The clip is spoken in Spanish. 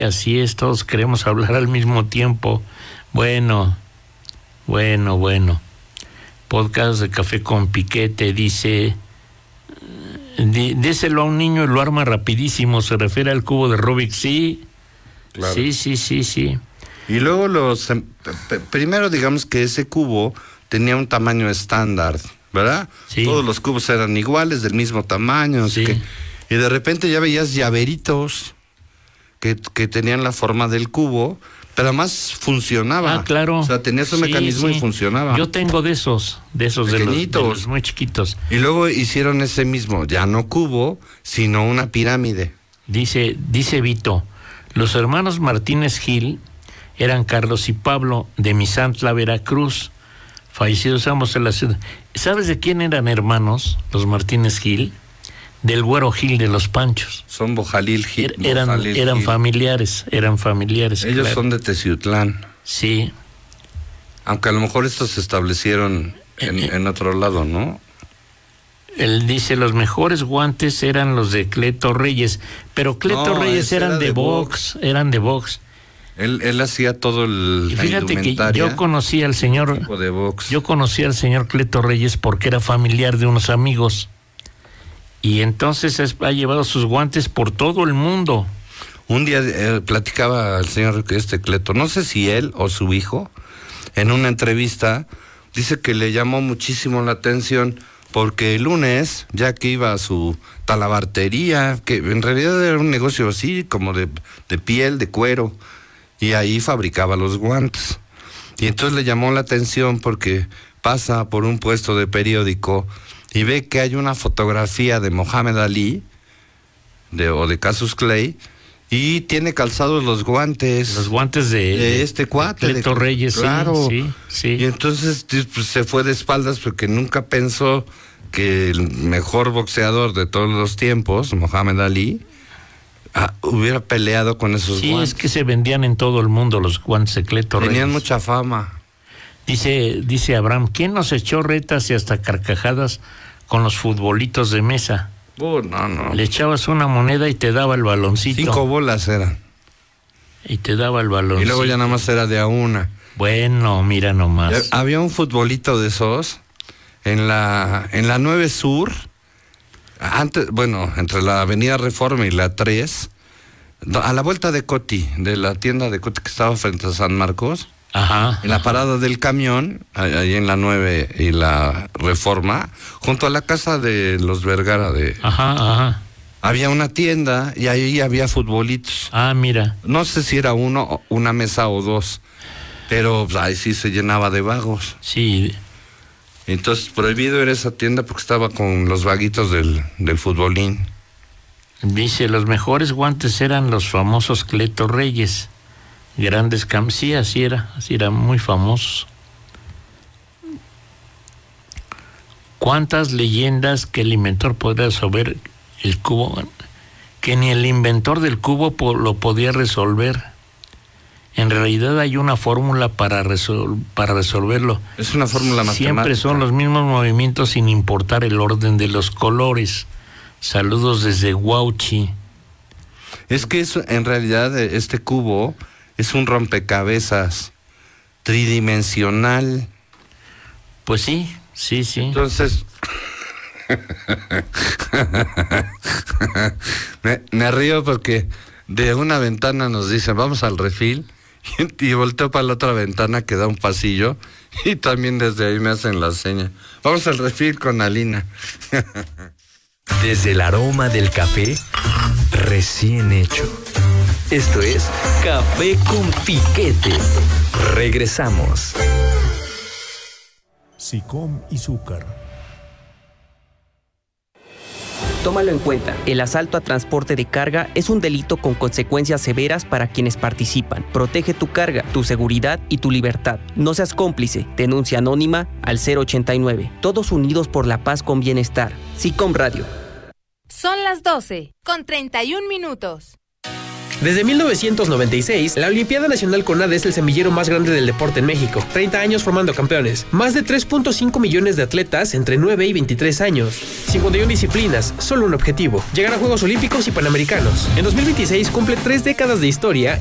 Así es, todos queremos hablar al mismo tiempo. Bueno. Podcast de Café con Piquete, dice... Déselo a un niño y lo arma rapidísimo. Se refiere al cubo de Rubik. Sí, claro. Sí. Y luego primero digamos que ese cubo tenía un tamaño estándar, ¿verdad? Sí. Todos los cubos eran iguales, del mismo tamaño. Sí. Y de repente ya veías llaveritos que tenían la forma del cubo, pero además funcionaba. Ah, claro. O sea, tenía su mecanismo y funcionaba. Yo tengo de esos pequeñitos, de los muy chiquitos. Y luego hicieron ese mismo, ya no cubo, sino una pirámide. Dice Vito, los hermanos Martínez Gil eran Carlos y Pablo de Misantla, Veracruz, fallecidos ambos en la ciudad. ¿Sabes de quién eran hermanos los Martínez Gil? Del Güero Gil de los Panchos. Son Bojalil Gil. Eran familiares. Ellos claro. Son de Teciutlán. Sí. Aunque a lo mejor estos se establecieron en otro lado, ¿no? Él dice, los mejores guantes eran los de Cleto Reyes, pero Cleto Reyes eran de box. Él hacía todo el... Fíjate que yo conocí al señor... de box. Yo conocí al señor Cleto Reyes porque era familiar de unos amigos. Y entonces ha llevado sus guantes por todo el mundo. Un día platicaba el señor Cleto, no sé si él o su hijo, en una entrevista, dice que le llamó muchísimo la atención porque el lunes, ya que iba a su talabartería, que en realidad era un negocio así, como de piel, de cuero, y ahí fabricaba los guantes. Y entonces le llamó la atención porque pasa por un puesto de periódico y ve que hay una fotografía de Mohamed Ali o de Cassius Clay y tiene calzados los guantes. Los guantes de este cuate. De Cleto Reyes, claro. Sí. Y entonces pues, se fue de espaldas porque nunca pensó que el mejor boxeador de todos los tiempos, Mohamed Ali, hubiera peleado con esos guantes. Sí, es que se vendían en todo el mundo los guantes de Cleto Reyes. Tenían mucha fama. Dice Abraham, ¿quién nos echó retas y hasta carcajadas con los futbolitos de mesa? No. Le echabas una moneda y te daba el baloncito. 5 bolas eran. Y te daba el baloncito. Y luego ya nada más era de a una. Bueno, mira nomás. Había un futbolito de esos en la 9 Sur, entre la Avenida Reforma y la 3, a la vuelta de Coti, de la tienda de Coti que estaba frente a San Marcos. Ajá. En la parada del camión, ahí en la 9 y la Reforma, junto a la casa de los Vergara Ajá. Había una tienda y ahí había futbolitos. Ah, mira. No sé si era una mesa o dos, pero ahí sí se llenaba de vagos. Sí. Entonces prohibido era esa tienda porque estaba con los vaguitos del futbolín. Dice, los mejores guantes eran los famosos Cleto Reyes. Grandes sí, así era muy famoso. ¿Cuántas leyendas que el inventor podría resolver el cubo? Que ni el inventor del cubo lo podía resolver. En realidad hay una fórmula para resolverlo. Es una fórmula matemática. Siempre son los mismos movimientos sin importar el orden de los colores. Saludos desde Huauchi. Es que eso, en realidad este cubo es un rompecabezas tridimensional. Pues sí. Entonces, me río porque de una ventana nos dicen, vamos al refil, y volteo para la otra ventana que da un pasillo, y también desde ahí me hacen la seña. Vamos al refil con Alina. Desde el aroma del café recién hecho. Esto es Café con Piquete. Regresamos. SICOM y Zúcar. Tómalo en cuenta, el asalto a transporte de carga es un delito con consecuencias severas para quienes participan. Protege tu carga, tu seguridad y tu libertad. No seas cómplice. Denuncia anónima al 089. Todos unidos por la paz con bienestar. SICOM Radio. Son las 12:31. Desde 1996, la Olimpiada Nacional CONADE es el semillero más grande del deporte en México. 30 años formando campeones. Más de 3.5 millones de atletas entre 9 y 23 años. 51 disciplinas, solo un objetivo: llegar a Juegos Olímpicos y Panamericanos. En 2026 cumple 3 décadas de historia